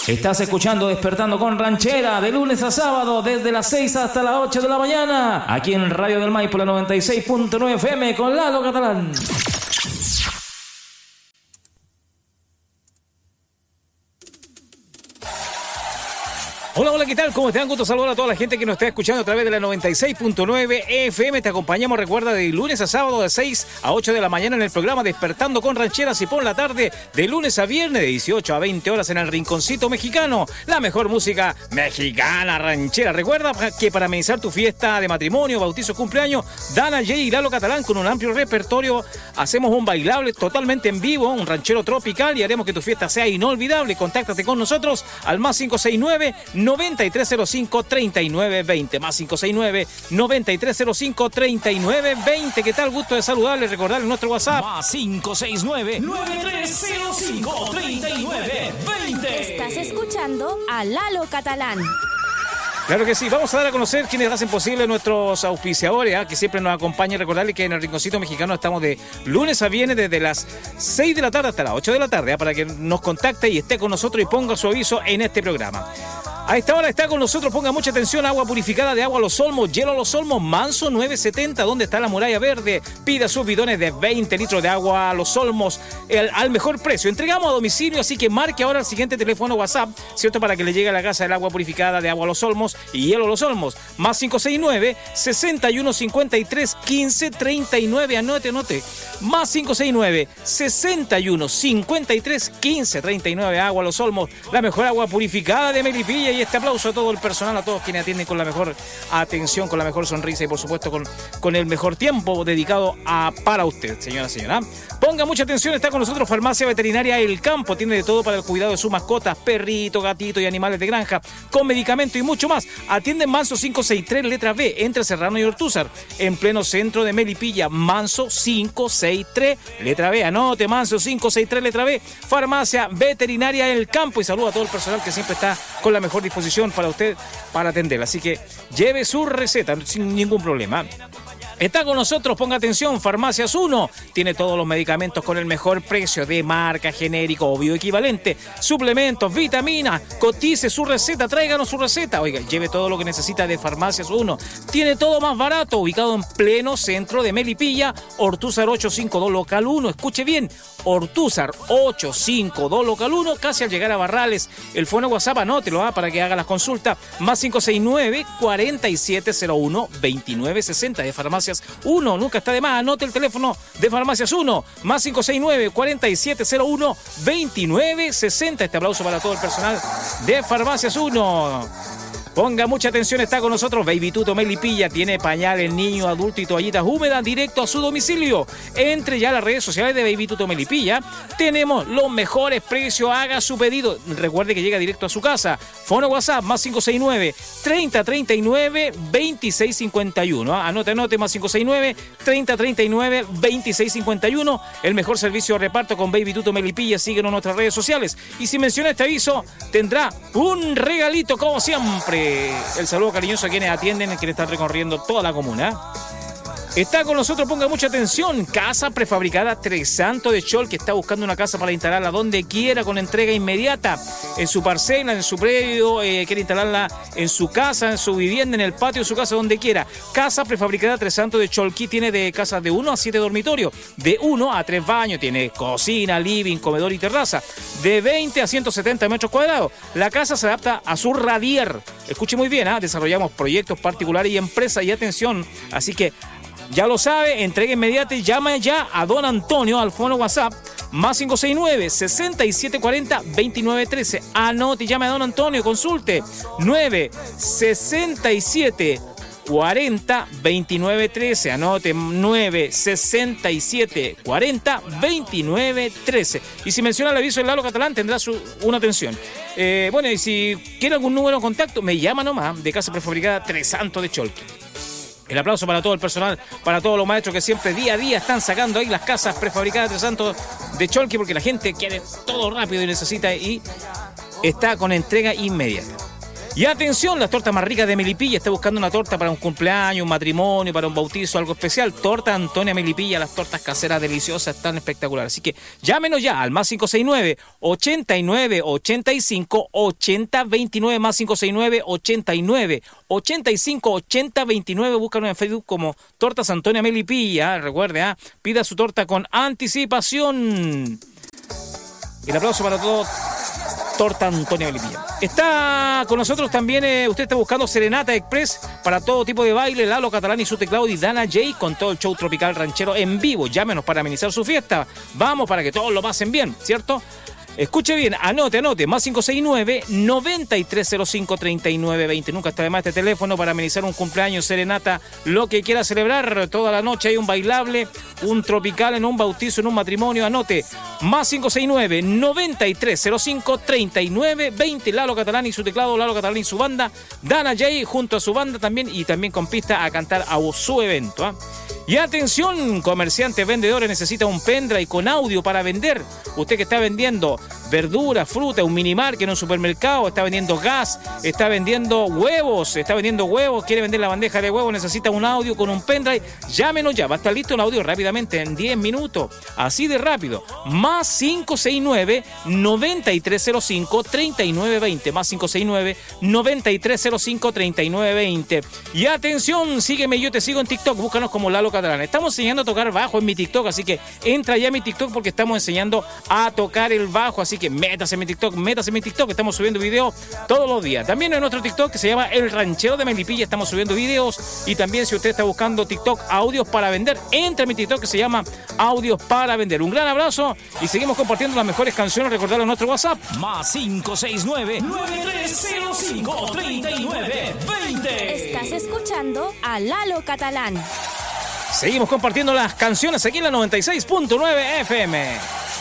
Estás escuchando Despertando con Ranchera de lunes a sábado desde las 6 hasta las 8 de la mañana aquí en Radio del Maipo, la 96.9 FM con Lalo Catalán. Hola, hola, ¿qué tal? ¿Cómo están? Gusto saludar a toda la gente que nos está escuchando a través de la 96.9 FM. Te acompañamos, recuerda, de lunes a sábado de 6 a 8 de la mañana en el programa Despertando con Rancheras y por la tarde de lunes a viernes de 18 a 20 horas en el Rinconcito Mexicano. La mejor música mexicana ranchera. Recuerda que para amenizar tu fiesta de matrimonio, bautizo, cumpleaños, Dana J y Lalo Catalán con un amplio repertorio. Hacemos un bailable totalmente en vivo, un ranchero tropical y haremos que tu fiesta sea inolvidable. Contáctate con nosotros al más 569-9305-3920, más 569-9305-3920. ¿Qué tal? Gusto de saludarles, recordarles nuestro WhatsApp, más 569-9305-3920. Estás escuchando a Lalo Catalán. Claro que sí, vamos a dar a conocer quienes hacen posible nuestros auspiciadores, que siempre nos acompañan. Recordarles que en el Rinconcito Mexicano estamos de lunes a viernes desde las 6 de la tarde hasta las 8 de la tarde, para que nos contacte y esté con nosotros y ponga su aviso en este programa. A esta hora está con nosotros, ponga mucha atención, agua purificada de Agua Los Olmos, hielo Los Olmos, Manso 970, donde está la muralla verde. Pida sus bidones de 20 litros de agua Los Olmos al mejor precio. Entregamos a domicilio, así que marque ahora el siguiente teléfono WhatsApp, ¿cierto? Para que le llegue a la casa el agua purificada de Agua Los Olmos y hielo Los Olmos. Más 569-6153-1539. Anote. Más 569-6153-1539. Agua Los Olmos, la mejor agua purificada de Melipilla. Y este aplauso a todo el personal, a todos quienes atienden con la mejor atención, con la mejor sonrisa y por supuesto con el mejor tiempo dedicado para usted, señora. Ponga mucha atención, está con nosotros Farmacia Veterinaria El Campo. Tiene de todo para el cuidado de sus mascotas, perritos, gatitos y animales de granja, con medicamento y mucho más. Atiende Manso 563, letra B, entre Serrano y Ortúzar, en pleno centro de Melipilla. Manso 563, letra B. Anote, Manso 563, letra B. Farmacia Veterinaria El Campo. Y saluda a todo el personal que siempre está con la mejor disposición para usted, para atenderla. Así que lleve su receta sin ningún problema. Está con nosotros, ponga atención, Farmacias 1. Tiene todos los medicamentos con el mejor precio, de marca, genérico o bioequivalente. Suplementos, vitaminas. Cotice su receta, tráiganos su receta. Oiga, lleve todo lo que necesita de Farmacias 1. Tiene todo más barato, ubicado en pleno centro de Melipilla. Ortúzar 852 local 1. Escuche bien, Ortúzar 852 local 1, casi al llegar a Barrales. El fono WhatsApp, anótelo para que haga las consultas. Más 569-4701-2960 de Farmacias 1. Nunca está de más, anote el teléfono de Farmacias 1. Más 569-4701-2960. Este aplauso para todo el personal de Farmacias 1. Ponga mucha atención, está con nosotros Baby Tuto Melipilla. Tiene pañales, niño, adulto y toallitas húmedas directo a su domicilio. Entre ya a las redes sociales de Baby Tuto Melipilla. Tenemos los mejores precios, haga su pedido. Recuerde que llega directo a su casa. Fono WhatsApp, más 569-3039-2651. Anote, más 569-3039-2651. El mejor servicio de reparto con Baby Tuto Melipilla. Síguenos en nuestras redes sociales. Y si menciona este aviso, tendrá un regalito como siempre. El saludo cariñoso a quienes atienden, quienes están recorriendo toda la comuna. Está con nosotros, ponga mucha atención, Casa Prefabricada Tres Santos de Chol, que está buscando una casa para instalarla donde quiera, con entrega inmediata, en su parcela, en su predio, quiere instalarla en su casa, en su vivienda, en el patio de su casa, donde quiera. Casa Prefabricada Tres Santos de Cholquí tiene de casas de 1 a 7 dormitorios, de 1 a 3 baños, tiene cocina, living, comedor y terraza, de 20 a 170 metros cuadrados. La casa se adapta a su radier. Escuche muy bien, desarrollamos proyectos particulares y empresas, y atención, así que ya lo sabe, entrega inmediata y llama ya a don Antonio al fono WhatsApp, más 569-6740-2913. Anote y llame a don Antonio, consulte 967-40-2913. Anote 967-40-2913. Y si menciona el aviso del Lalo Catalán, tendrá una atención. Bueno, y si quiere algún número de contacto, me llama nomás, de Casa Prefabricada Tres Santos de Cholquí. El aplauso para todo el personal, para todos los maestros que siempre día a día están sacando ahí las casas prefabricadas de Santos de Cholquí, porque la gente quiere todo rápido y necesita, y está con entrega inmediata. Y atención, las tortas más ricas de Melipilla. Está buscando una torta para un cumpleaños, un matrimonio, para un bautizo, algo especial. Torta Antonia Melipilla, las tortas caseras deliciosas, tan espectaculares. Así que llámenos ya al más 569-89-85-80-29, más 569-89-85-80-29. Búscanos en Facebook como Tortas Antonia Melipilla. Recuerde, pida su torta con anticipación. El aplauso para todos. Torta Antonia Melipilla. Está con nosotros también, usted está buscando Serenata Express para todo tipo de baile, Lalo Catalán y su teclado y Dana J con todo el show tropical ranchero en vivo. Llámenos para amenizar su fiesta. Vamos para que todos lo pasen bien, ¿cierto? Escuche bien, anote, más 569-9305-3920. Nunca está de más este teléfono para amenizar un cumpleaños, serenata, lo que quiera celebrar. Toda la noche hay un bailable, un tropical en un bautizo, en un matrimonio. Anote, más 569-9305-3920. Lalo Catalán y su teclado, Lalo Catalán y su banda, Dana J junto a su banda también y también con pista a cantar a su evento. Y atención, comerciantes, vendedores, necesita un pendrive con audio para vender. Usted que está vendiendo verduras, fruta, un minimarket en un supermercado, está vendiendo gas, está vendiendo huevos, quiere vender la bandeja de huevos, necesita un audio con un pendrive. Llámenos ya, va a estar listo el audio rápidamente, en 10 minutos, así de rápido. Más 569-9305-3920, más 569-9305-3920. Y atención, sígueme, yo te sigo en TikTok, búscanos como Lalo Catalán. Estamos enseñando a tocar bajo en mi TikTok, así que entra ya a mi TikTok porque estamos enseñando a tocar el bajo, así que métase en mi TikTok, estamos subiendo videos todos los días. También en nuestro TikTok que se llama El Ranchero de Melipilla estamos subiendo videos, y también si usted está buscando TikTok audios para vender, entra en mi TikTok que se llama Audios para Vender. Un gran abrazo y seguimos compartiendo las mejores canciones. Recordarlo en nuestro WhatsApp. Más 569-9305-3920. Estás escuchando a Lalo Catalán. Seguimos compartiendo las canciones aquí en la 96.9 FM.